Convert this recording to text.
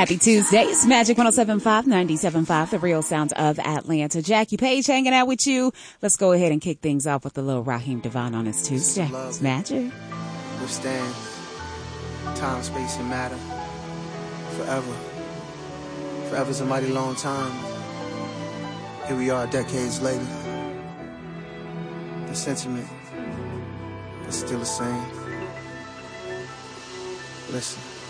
Happy Tuesday. It's Magic 107.5, 97.5, the real sound of Atlanta. Jackie Page hanging out with you. Let's go ahead and kick things off with a little Raheem Devon on his Tuesday. It's Magic. Withstand time, space, and matter forever. Forever's a mighty long time. Here we are decades later. The sentiment is still the same. Listen.